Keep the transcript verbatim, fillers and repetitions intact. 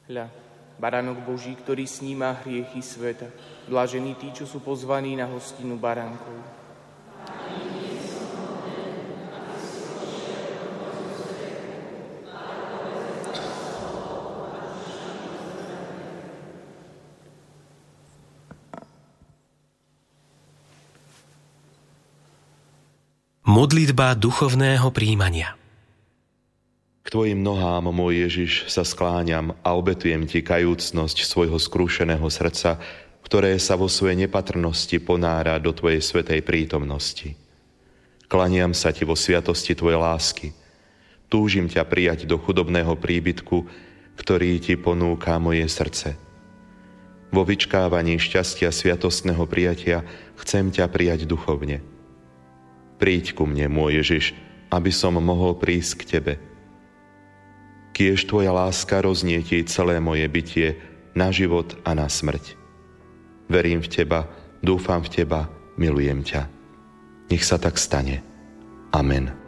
Hľa, baránok Boží, ktorý sníma hriechy sveta. Blažení tí, čo sú pozvaní na hostinu baránkov. Modlitba duchovného prijímania. K tvojim nohám, môj Ježiš, sa skláňam a obetujem ti kajúcnosť svojho skrúšeného srdca, ktoré sa vo svojej nepatrnosti ponára do tvojej svätej prítomnosti. Klaniam sa ti vo sviatosti tvojej lásky. Túžim ťa prijať do chudobného príbytku, ktorý ti ponúka moje srdce. Vo vyčkávaní šťastia sviatostného prijatia chcem ťa prijať duchovne. Príď ku mne, môj Ježiš, aby som mohol prísť k tebe. Kiež tvoja láska roznietí celé moje bytie na život a na smrť. Verím v teba, dúfam v teba, milujem ťa. Nech sa tak stane. Amen.